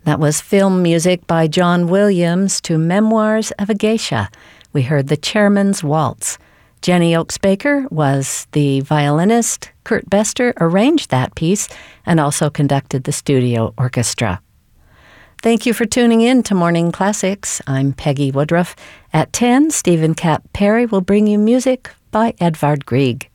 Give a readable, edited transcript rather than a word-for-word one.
That was film music by John Williams to Memoirs of a Geisha. We heard The Chairman's Waltz. Jenny Oakes Baker was the violinist. Kurt Bester arranged that piece and also conducted the studio orchestra. Thank you for tuning in to Morning Classics. I'm Peggy Woodruff. At 10, Stephen Kapp Perry will bring you music by Edvard Grieg.